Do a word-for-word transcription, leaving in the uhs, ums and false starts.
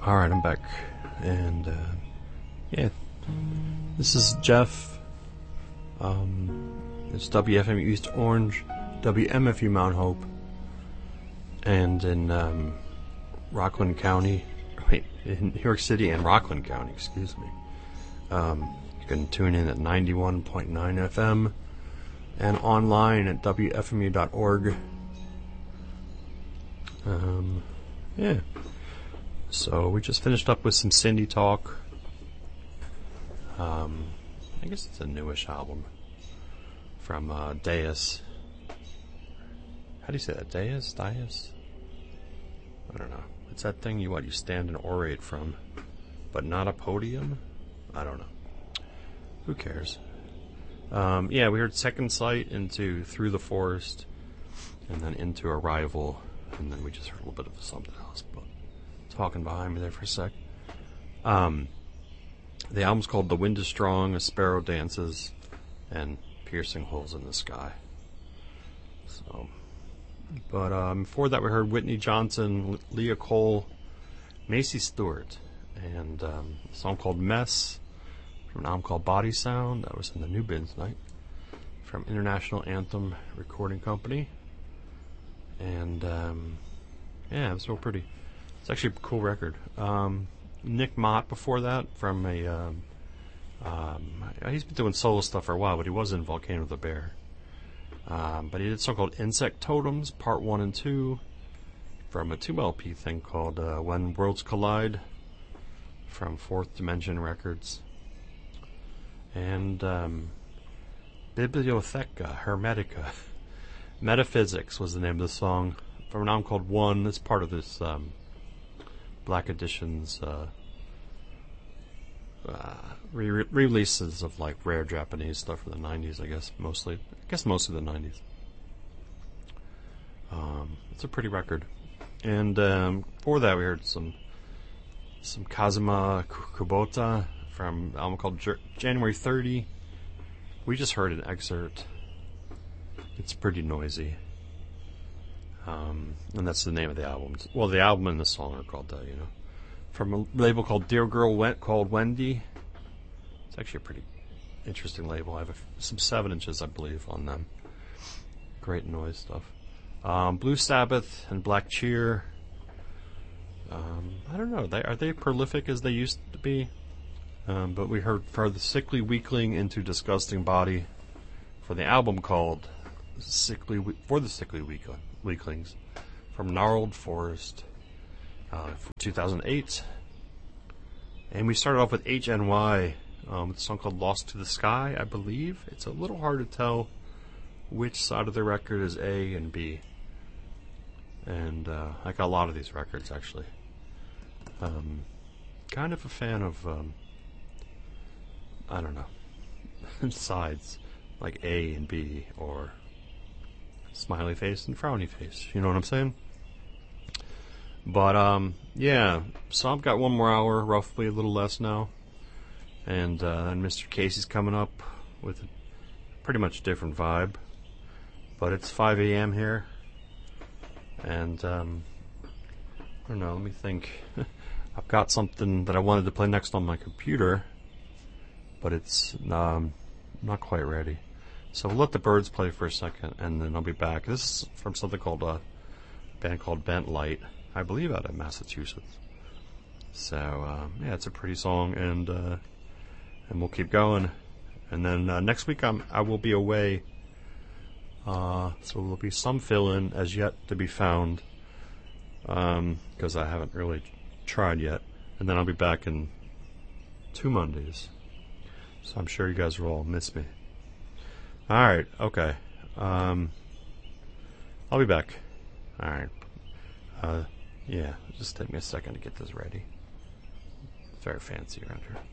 Alright, I'm back. And, uh, yeah. This is Jeff. Um, it's W F M U East Orange, W M F U Mount Hope, and in, um, Rockland County, wait, in New York City and Rockland County, excuse me. Um, you can tune in at ninety-one point nine F M and online at W F M U dot org. Um, yeah. So we just finished up with some Cindy talk. Um, I guess it's a newish album from uh, Deus. How do you say that? Deus? Deus? I don't know. It's that thing you what you stand and orate from, but not a podium? I don't know. Who cares? Um, yeah, we heard Second Sight into Through the Forest, and then into Arrival, and then we just heard a little bit of something else, but talking behind me there for a sec. Um, the album's called The Wind is Strong, A Sparrow Dances, and Piercing Holes in the Sky. So, but um, before that we heard Whitney Johnson, Leah Cole, Macy Stewart, and um, a song called Mess from an album called Body Sound. That was in the New Bins night from International Anthem Recording Company. And um, yeah, it was real pretty. It's actually a cool record. Um, Nick Mott before that from a um, um, he's been doing solo stuff for a while, but he was in Volcano the Bear. Um, but he did a song called Insect Totems, Part One and Two, from a two L P thing called uh, When Worlds Collide, from Fourth Dimension Records. And um, Bibliotheca Hermetica, Metaphysics was the name of the song, from an album called One. It's part of this um, Black Edition's uh, uh, re- releases of like rare Japanese stuff from the nineties, I guess, mostly. I guess mostly the nineties. Um, it's a pretty record. And um, before that, we heard some some Kazuma Kubota from an album called J- January thirtieth. We just heard an excerpt. It's pretty noisy. Um, and that's the name of the album. Well, the album and the song are called that, you know. From a label called Dear Girl Went called Wendy. It's actually a pretty interesting label. I have a, some seven inches, I believe, on them. Great noise stuff. Um, Blue Sabbath and Black Cheer. Um, I don't know. They, are they prolific as they used to be? Um, but we heard For the Sickly Weakling into Disgusting Body for the album called Sickly We- For the Sickly Weakling. Weaklings from Gnarled Forest uh, from two thousand eight. And we started off with H N Y um, with a song called Lost to the Sky, I believe. It's a little hard to tell which side of the record is A and B. And uh, I got a lot of these records, actually. Um, kind of a fan of, um, I don't know, sides like A and B, or smiley face and frowny face. You know what I'm saying? But, um, yeah. So I've got one more hour, roughly, a little less now. And uh, then Mister Casey's coming up with a pretty much different vibe. But it's five a.m. here. And, um, I don't know, let me think. I've got something that I wanted to play next on my computer. But it's um, not quite ready. So we'll let the birds play for a second, and then I'll be back. This is from something called a band called Bent Light, I believe out of Massachusetts. So um, yeah, it's a pretty song, and uh, and we'll keep going. And then uh, next week I'm I will be away, uh, so there'll be some fill-in as yet to be found, because um, I haven't really tried yet. And then I'll be back in two Mondays. So I'm sure you guys will all miss me. Alright, okay. Um, I'll be back. Alright. Uh, yeah, just take me a second to get this ready. It's very fancy around here.